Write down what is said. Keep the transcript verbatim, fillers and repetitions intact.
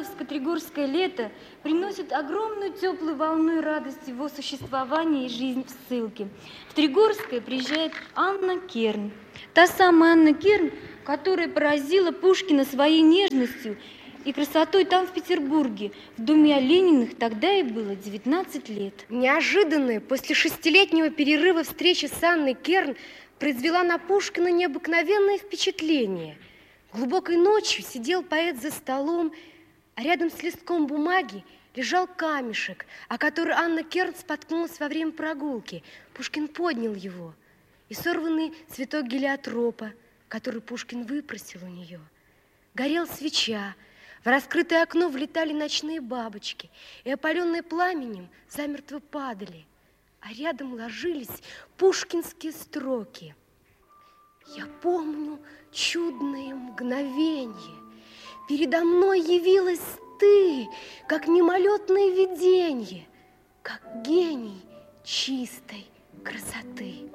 Мартыновско-Тригорское лето приносит огромную теплую волну и радость его существования и жизнь в ссылке. В Тригорское приезжает Анна Керн. Та самая Анна Керн, которая поразила Пушкина своей нежностью и красотой там, в Петербурге. В доме Олениных тогда ей было девятнадцать лет. Неожиданная после шестилетнего перерыва встреча с Анной Керн произвела на Пушкина необыкновенное впечатление. Глубокой ночью сидел поэт за столом, а рядом с листком бумаги лежал камешек, о который Анна Керн споткнулась во время прогулки. Пушкин поднял его, и сорванный цветок гелиотропа, который Пушкин выпросил у нее. Горела свеча, в раскрытое окно влетали ночные бабочки, и, опаленные пламенем, замертво падали, а рядом ложились пушкинские строки. Я помню чудное мгновенье. Передо мной явилась ты, как мимолетное виденье, как гений чистой красоты.